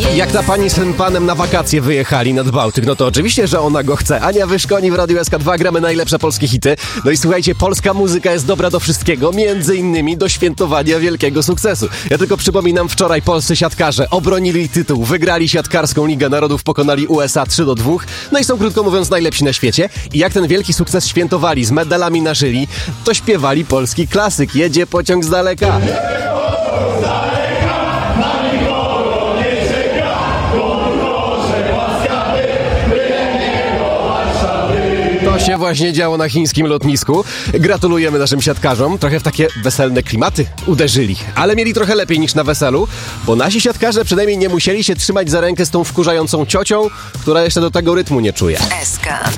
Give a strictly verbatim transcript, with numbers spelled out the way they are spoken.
Jak ta pani z tym panem na wakacje wyjechali nad Bałtyk, no to oczywiście, że ona go chce. Ania Wyszkoni w Radiu S K dwa, gramy najlepsze polskie hity. No i słuchajcie, polska muzyka jest dobra do wszystkiego, między innymi do świętowania wielkiego sukcesu. Ja tylko przypominam, wczoraj polscy siatkarze obronili tytuł, wygrali siatkarską Ligę Narodów, pokonali U S A trzy do dwóch, no i są, krótko mówiąc, najlepsi na świecie. I jak ten wielki sukces świętowali z medalami na szyi, to śpiewali polski klasyk, jedzie pociąg z daleka. To się właśnie działo na chińskim lotnisku. Gratulujemy naszym siatkarzom. Trochę w takie weselne klimaty uderzyli. Ale mieli trochę lepiej niż na weselu, bo nasi siatkarze przynajmniej nie musieli się trzymać za rękę z tą wkurzającą ciocią, która jeszcze do tego rytmu nie czuje. S K.